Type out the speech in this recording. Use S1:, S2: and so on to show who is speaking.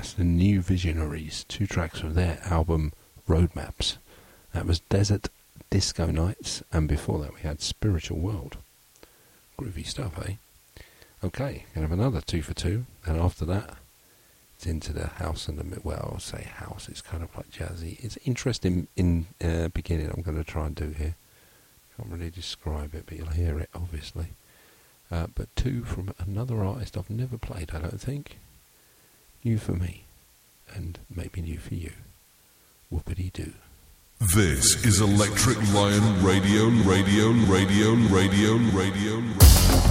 S1: That's the New Visionaries, 2 tracks from their album Roadmaps. That was Desert Disco Nights, and before that we had Spiritual World. Groovy stuff, eh? Okay, gonna have another 2 for 2, and after that it's into the house and the, well, I'll say house, it's kind of like jazzy. It's interesting in beginning I'm going to try and do here. Can't really describe it, but you'll hear it obviously. But 2 from another artist I've never played, I don't think. New for me, and maybe new for you. Whoopity-doo.
S2: This is Electric Lion Radio.